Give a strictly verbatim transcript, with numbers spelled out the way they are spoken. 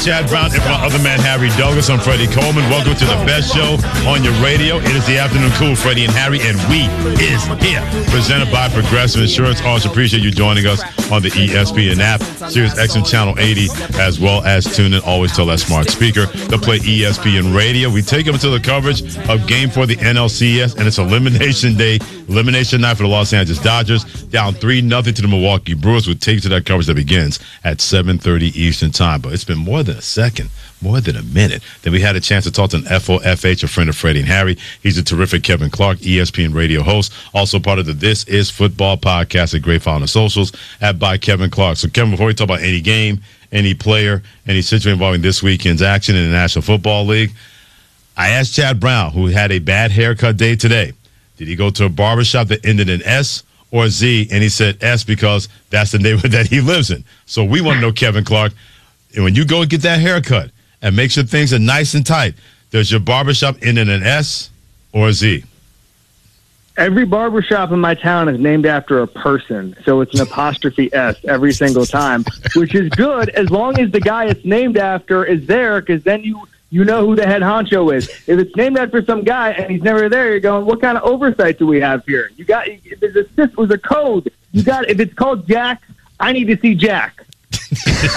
Chad Brown and my other man, Harry Douglas. I'm Freddie Coleman. Welcome to the best show on your radio. It is the Afternoon Cool, Freddie and Harry, and we is here. Presented by Progressive Insurance. Always appreciate you joining us on the E S P N app, Sirius X M Channel eighty, as well as tune in. Always tell that smart speaker to play E S P N Radio. We take them to the coverage of game for the N L C S, and it's elimination day, elimination night for the Los Angeles Dodgers. Down three nothing to the Milwaukee Brewers. We'll take you to that coverage that begins at seven thirty Eastern time. But it's been more than a second, more than a minute. Then we had a chance to talk to an F O F H, a friend of Freddie and Harry. He's a terrific Kevin Clark, E S P N radio host, also part of the This Is Football podcast at Great Follow on the socials at By Kevin Clark. So, Kevin, before we talk about any game, any player, any situation involving this weekend's action in the National Football League, I asked Chad Brown, who had a bad haircut day today, did he go to a barbershop that ended in S or Z? And he said S because that's the neighborhood that he lives in. So we want to know, Kevin Clark, and when you go and get that haircut and make sure things are nice and tight, does your barbershop end in an S or a Z? Every barbershop in my town is named after a person, so it's an apostrophe S every single time, which is good as long as the guy it's named after is there, because then you you know who the head honcho is. If it's named after some guy and he's never there, you're going, what kind of oversight do we have here? You got there's a, this was a code. You got if it's called Jack, I need to see Jack.